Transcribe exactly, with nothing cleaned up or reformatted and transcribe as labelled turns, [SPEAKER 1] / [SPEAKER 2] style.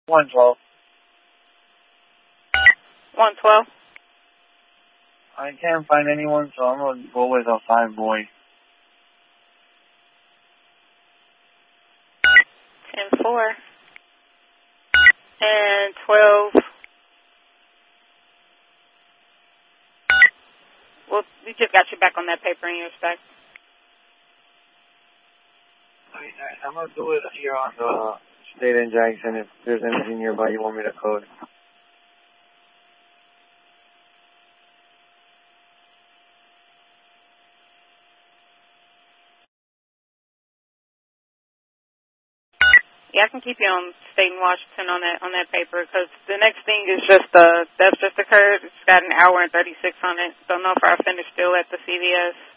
[SPEAKER 1] one twelve.
[SPEAKER 2] one twelve.
[SPEAKER 1] I can't find anyone, so I'm going to go with a five boy.
[SPEAKER 2] ten four. And twelve. Well, we just got you back on that paper in your spec.
[SPEAKER 1] Okay, nice. I'm going to do it here on the State in Jackson if there's anything nearby you want me to code.
[SPEAKER 2] Yeah, I can keep you on State in Washington on that on that paper because the next thing is just uh that's just occurred. It's got an hour and thirty six on it. Don't know if our finish still at the C V S.